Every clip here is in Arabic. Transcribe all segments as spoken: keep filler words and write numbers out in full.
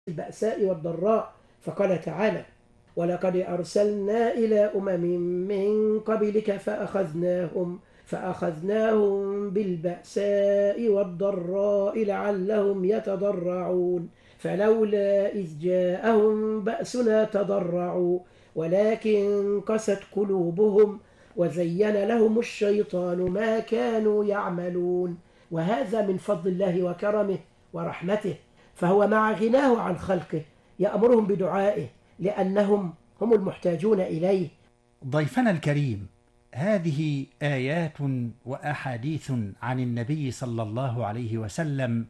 البأساء والضراء، فقال تعالى: ولقد أرسلنا إلى أمم من قبلك فأخذناهم فأخذناهم بالبأساء والضراء لعلهم يتضرعون فلولا إذ جاءهم بأسنا تضرعوا ولكن قست قلوبهم وزين لهم الشيطان ما كانوا يعملون. وهذا من فضل الله وكرمه ورحمته، فهو مع غناه عن خلقه يأمرهم بدعائه لأنهم هم المحتاجون إليه. ضيفنا الكريم، هذه آيات وأحاديث عن النبي صلى الله عليه وسلم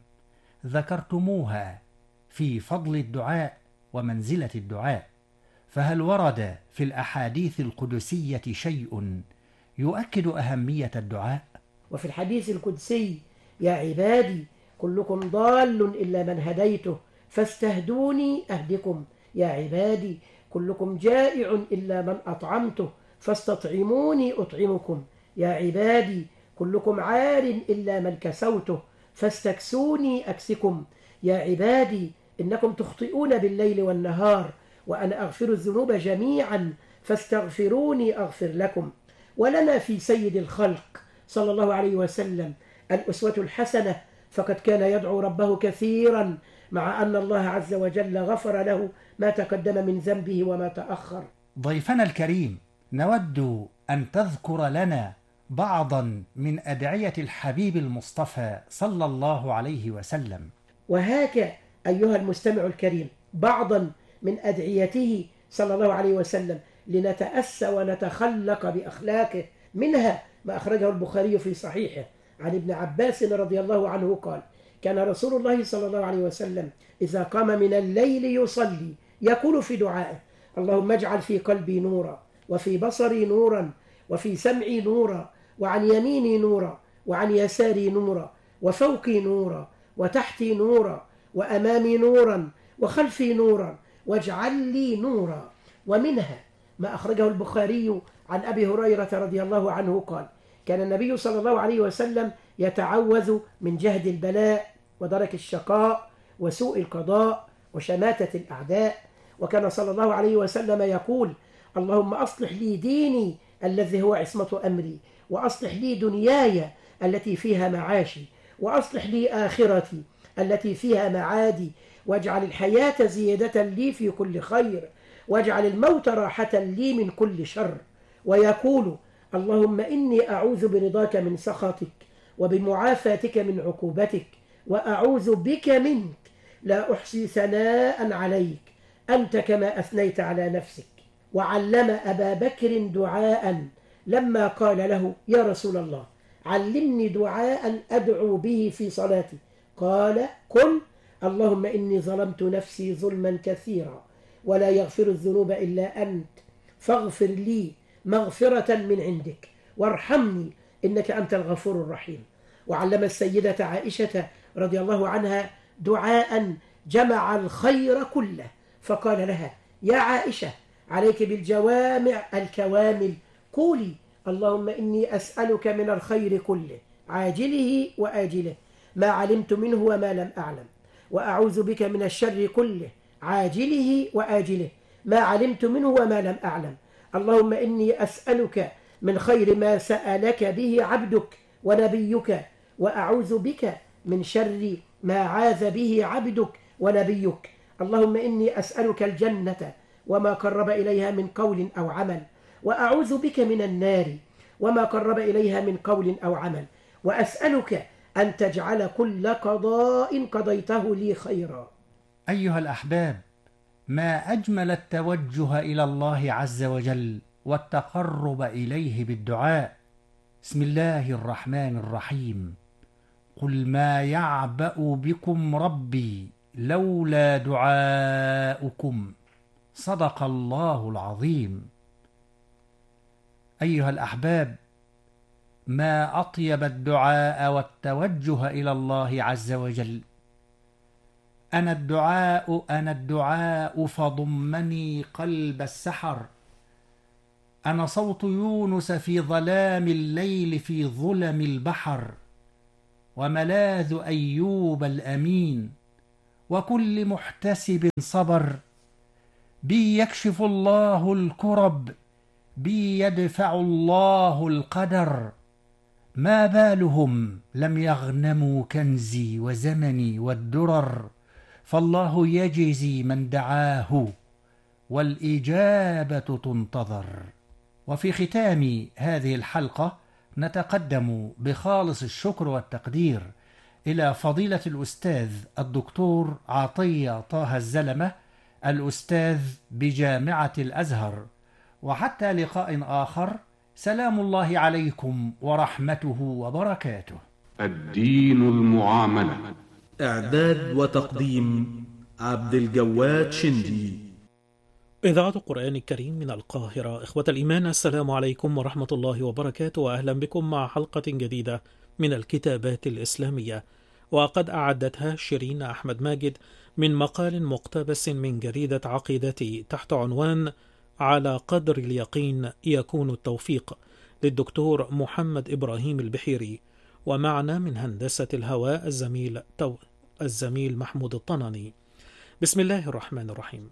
ذكرتموها في فضل الدعاء ومنزلة الدعاء، فهل ورد في الأحاديث القدسية شيء يؤكد أهمية الدعاء؟ وفي الحديث القدسي: يا عبادي كلكم ضال إلا من هديته فاستهدوني أهدكم، يا عبادي كلكم جائع إلا من أطعمته فاستطعموني أطعمكم، يا عبادي كلكم عار إلا من كسوته فاستكسوني أكسكم، يا عبادي إنكم تخطئون بالليل والنهار وأنا أغفر الذنوب جميعا فاستغفروني أغفر لكم. ولنا في سيد الخلق صلى الله عليه وسلم الأسوة الحسنة، فقد كان يدعو ربه كثيرا مع أن الله عز وجل غفر له ما تقدم من ذنبه وما تأخر. ضيفنا الكريم، نود أن تذكر لنا بعضا من أدعية الحبيب المصطفى صلى الله عليه وسلم. وهاك أيها المستمع الكريم بعضا من أدعيته صلى الله عليه وسلم لنتأسى ونتخلق بأخلاقه. منها ما أخرجه البخاري في صحيحه عن ابن عباس رضي الله عنه قال: كان رسول الله صلى الله عليه وسلم إذا قام من الليل يصلي يقول في دعائه: اللهم اجعل في قلبي نورا وفي بصري نورا وفي سمعي نورا وعن يميني نورا وعن يساري نورا وفوقي نورا وتحتي نورا وأمامي نورا وخلفي نورا واجعل لي نورا. ومنها ما أخرجه البخاري عن أبي هريرة رضي الله عنه قال: كان النبي صلى الله عليه وسلم يتعوذ من جهد البلاء ودرك الشقاء وسوء القضاء وشماتة الأعداء. وكان صلى الله عليه وسلم يقول: اللهم أصلح لي ديني الذي هو عصمة أمري، وأصلح لي دنياي التي فيها معاشي، وأصلح لي آخرتي التي فيها معادي، واجعل الحياة زيادة لي في كل خير، واجعل الموت راحة لي من كل شر. ويقول: اللهم إني أعوذ برضاك من سخطك وبمعافاتك من عقوبتك وأعوذ بك منك لا أحصي ثناء عليك أنت كما أثنيت على نفسك. وعلم أبا بكر دعاء لما قال له: يا رسول الله علمني دعاء أدعو به في صلاتي، قال: قل اللهم إني ظلمت نفسي ظلما كثيرا ولا يغفر الذنوب إلا أنت فاغفر لي مغفرة من عندك وارحمني إنك أنت الغفور الرحيم. وعلم السيدة عائشة رضي الله عنها دعاء جمع الخير كله، فقال لها: يا عائشة عليك بالجوامع الكوامل، قولي اللهم إني أسألك من الخير كله عاجله وآجله ما علمت منه وما لم أعلم، وأعوذ بك من الشر كله عاجله وآجله ما علمت منه وما لم أعلم. اللهم إني أسألك من خير ما سألك به عبدك ونبيك، وأعوذ بك من شر ما عاذ به عبدك ونبيك. اللهم إني أسألك الجنة وما قرب إليها من قول أو عمل، وأعوذ بك من النار وما قرب إليها من قول أو عمل، وأسألك أن تجعل كل قضاء قضيته لي خيرا. أيها الأحباب، ما أجمل التوجه إلى الله عز وجل والتقرب إليه بالدعاء. بسم الله الرحمن الرحيم: قل ما يعبأ بكم ربي لولا دعاؤكم، صدق الله العظيم. أيها الأحباب، ما أطيب الدعاء والتوجه إلى الله عز وجل. أنا الدعاء أنا الدعاء فضمني قلب السحر، أنا صوت يونس في ظلام الليل في ظلم البحر، وملاذ أيوب الأمين، وكل محتسب صبر. بي يكشف الله الكرب، بي يدفع الله القدر. ما بالهم لم يغنموا كنزي وزمني والدرر، فالله يجزي من دعاه والإجابة تنتظر. وفي ختام هذه الحلقة نتقدم بخالص الشكر والتقدير إلى فضيلة الأستاذ الدكتور عطية طه الزلمة، الأستاذ بجامعة الأزهر. وحتى لقاء آخر، سلام الله عليكم ورحمته وبركاته. الدين المعاملة. إعداد وتقديم عبد الجواد شندي. إذاعة القرآن الكريم من القاهرة. إخوة الإيمان، السلام عليكم ورحمة الله وبركاته، وأهلا بكم مع حلقة جديدة من الكتابات الإسلامية، وقد أعدتها شيرين أحمد ماجد من مقال مقتبس من جريدة عقيدتي تحت عنوان على قدر اليقين يكون التوفيق، للدكتور محمد إبراهيم البحيري، ومعنا من هندسة الهواء الزميل تو الزميل محمود الطناني. بسم الله الرحمن الرحيم.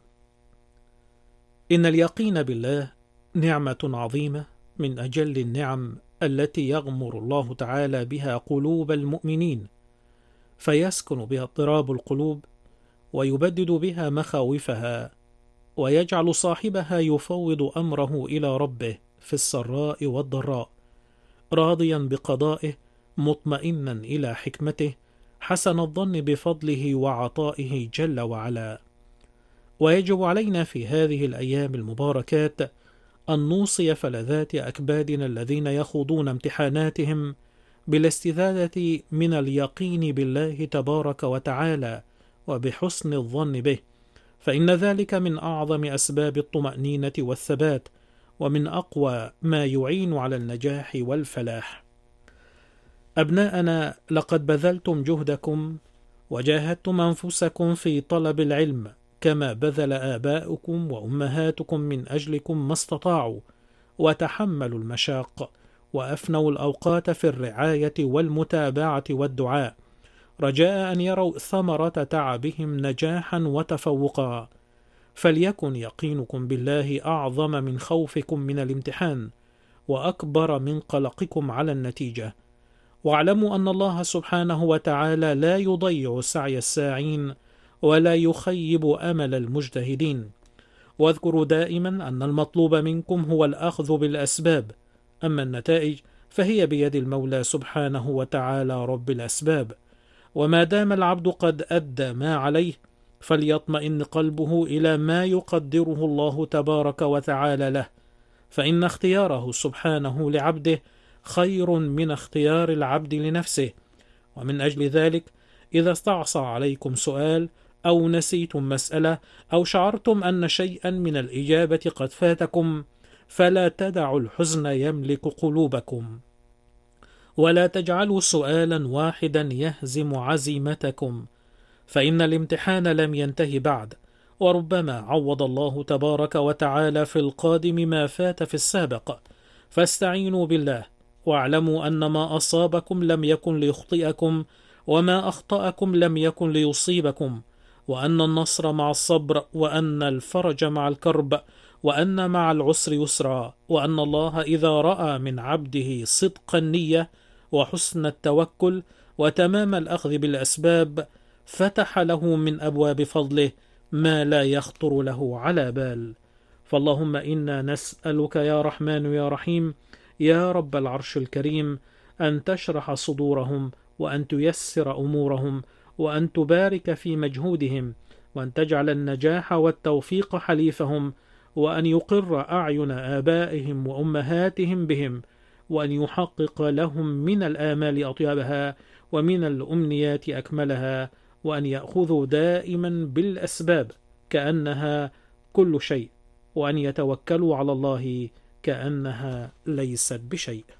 إن اليقين بالله نعمة عظيمة من أجل النعم التي يغمر الله تعالى بها قلوب المؤمنين، فيسكن بها اضطراب القلوب، ويبدد بها مخاوفها، ويجعل صاحبها يفوض أمره إلى ربه في السراء والضراء، راضيا بقضائه، مطمئنا إلى حكمته، حسن الظن بفضله وعطائه جل وعلا. ويجب علينا في هذه الأيام المباركات أن نوصي فلذات أكبادنا الذين يخوضون امتحاناتهم بالاستزادة من اليقين بالله تبارك وتعالى وبحسن الظن به، فإن ذلك من أعظم أسباب الطمأنينة والثبات، ومن أقوى ما يعين على النجاح والفلاح. أبناءنا، لقد بذلتم جهدكم وجاهدتم أنفسكم في طلب العلم، كما بذل آباؤكم وأمهاتكم من أجلكم ما استطاعوا، وتحملوا المشاق، وأفنوا الأوقات في الرعاية والمتابعة والدعاء، رجاء أن يروا ثمرة تعبهم نجاحا وتفوقا. فليكن يقينكم بالله أعظم من خوفكم من الامتحان، وأكبر من قلقكم على النتيجة. واعلموا أن الله سبحانه وتعالى لا يضيع سعي الساعين، ولا يخيب أمل المجتهدين. واذكروا دائما أن المطلوب منكم هو الأخذ بالأسباب، أما النتائج فهي بيد المولى سبحانه وتعالى رب الأسباب. وما دام العبد قد أدى ما عليه، فليطمئن قلبه إلى ما يقدره الله تبارك وتعالى له، فإن اختياره سبحانه لعبده خير من اختيار العبد لنفسه. ومن أجل ذلك، إذا استعصى عليكم سؤال، أو نسيتم مسألة، أو شعرتم أن شيئا من الإجابة قد فاتكم، فلا تدعوا الحزن يملك قلوبكم، ولا تجعلوا سؤالا واحدا يهزم عزيمتكم، فإن الامتحان لم ينتهي بعد، وربما عوض الله تبارك وتعالى في القادم ما فات في السابق. فاستعينوا بالله، واعلموا أن ما أصابكم لم يكن ليخطئكم، وما أخطأكم لم يكن ليصيبكم، وأن النصر مع الصبر، وأن الفرج مع الكرب، وأن مع العسر يسرا، وأن الله إذا رأى من عبده صدق النية وحسن التوكل وتمام الأخذ بالأسباب، فتح له من أبواب فضله ما لا يخطر له على بال. فاللهم إنا نسألك يا رحمن يا رحيم يا رب العرش الكريم أن تشرح صدورهم، وأن تيسر أمورهم، وأن تبارك في مجهودهم، وأن تجعل النجاح والتوفيق حليفهم، وأن يقر أعين آبائهم وأمهاتهم بهم، وأن يحقق لهم من الآمال أطيبها، ومن الأمنيات أكملها، وأن يأخذوا دائما بالأسباب كأنها كل شيء، وأن يتوكلوا على الله كأنها ليست بشيء.